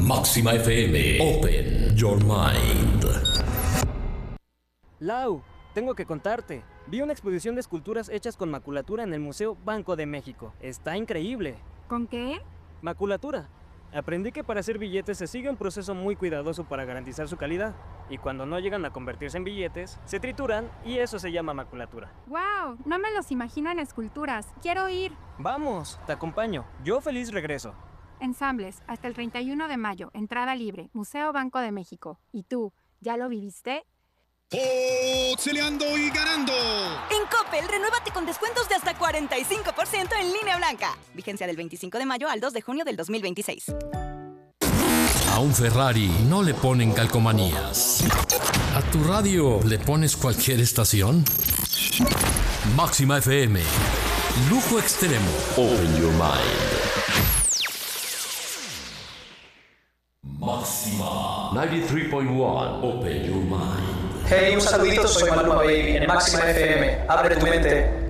Máxima FM. Open your mind. Lau, tengo que contarte. Vi una exposición de esculturas hechas con maculatura en el Museo Banco de México. Está increíble. ¿Con qué? Maculatura. Aprendí que para hacer billetes se sigue un proceso muy cuidadoso para garantizar su calidad. Y cuando no llegan a convertirse en billetes, se trituran y eso se llama maculatura. ¡Wow! No me los imagino en esculturas. Quiero ir. Vamos, te acompaño. Yo feliz regreso. Ensambles, hasta el 31 de mayo. Entrada libre. Museo Banco de México. ¿Y tú, ya lo viviste? ¡Pixeleando y ganando! En Coppel, renuévate con descuentos de hasta 45% en línea blanca. Vigencia del 25 de mayo al 2 de junio del 2026. A un Ferrari no le ponen calcomanías. ¿A tu radio le pones cualquier estación? Máxima FM. Lujo extremo. Open your mind. Máxima 93.1. Open your mind. Hey, un saludito, soy Maluma Baby en Máxima FM. Abre tu mente.